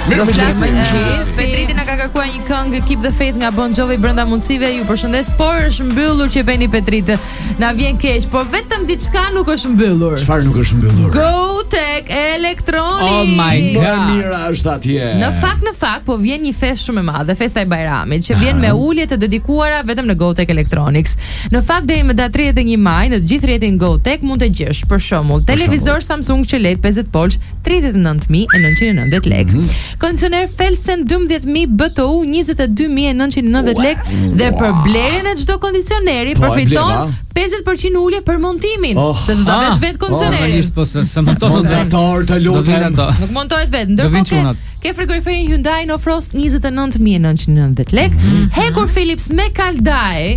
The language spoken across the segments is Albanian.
Do flasim Petriti na ka kërkuar një këngë Keep the Faith nga Bon Jovi brenda mundësive. Ju përshëndes, por është mbyllur që peni Petrit. Na vjen keq, por vetëm diçka nuk është mbyllur. Çfarë nuk është mbyllur? Go Tech Electronics. Oh my god. Mira është atje. Në fakt, po vjen një festë shumë e madhe, festa e Bajramit, që vjen me ulje të dedikuara vetëm në Go Tech Electronics. Në fakt deri më datë 31 maj në të gjithë rrjetin Go Tech mund të gjesh për shembull televizor Samsung QLED 50 polç 39.990 lekë. Kondicioner Felsen 12.000 BTU 22.990 lekë dhe për blerjen e çdo kondicioneri përfiton 50% ulje për montimin. Se do ta vesh vetë kondicionerin. Po se montohet montator të lutem. Nuk montohet vetë. Ndërkohë ke frigoriferin Hyundai No Frost 29.990 lekë. Hekur Philips me kaldaj.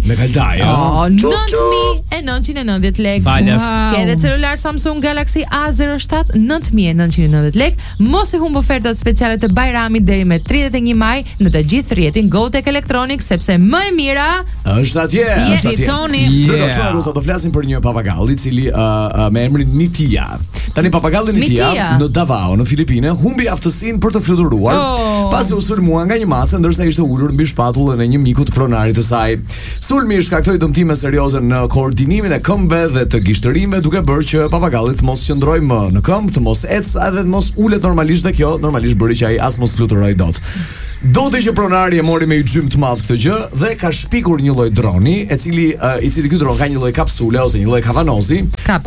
9.990 lekë. Ke edhe celular Samsung Galaxy A07 9.990 lekë. Mos e humb ofertat speciale të Bajramit deri me 31 maj në të gjithë rrjetin Go Tech Electronics, sepse më e mira është atje. Do flasim për një papagall i cili me emrin Mitia. Tani papagalli Mitia në Davao në Filipine humbi aftësinë për të fluturuar pasi u sulmua nga një mace ndërsa ishte ulur mbi shpatullën e një miku të pronarit të saj. Sulmi shkaktoi dëmtime serioze në koordinimin e këmbëve dhe të gishtërimeve, duke bërë që papagalli të mos qëndrojë më në këmbë, të mos ecë edhe të mos ulet normalisht, dhe kjo normalisht bëri që ai as mos fluturoi dot. Doti që pronari e mori me një gjym të madh këtë gjë dhe ka shpikur një lloj droni, i cili ky dron ka një lloj kapsule ose një lloj kavanozi,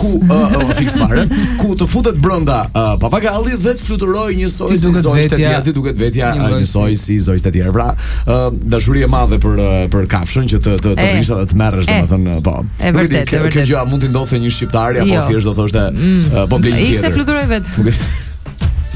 ku të futet brenda papagallit dhe të fluturojë njësoj si zojtë të tjera, ti duket vetja njësoj si zojtë të tjera. Pra, dashuri e madhe për kafshën që të rish edhe të merresh, domethënë, po. E vërtetë. Kjo gjë mund të ndodhte një shqiptar apo thjesht do thoshte po blej një tjetër. Ai se fluturoi vet.